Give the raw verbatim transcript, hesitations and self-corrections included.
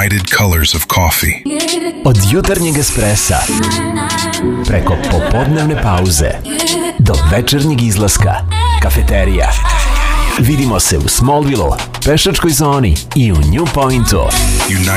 United Colors of Coffee. Od jutarnjeg espressa, preko popodnevne pauze, do večernjeg izlaska, kafeterija. Vidimo se u Smallville, pešačkoj zoni i u New Pointu.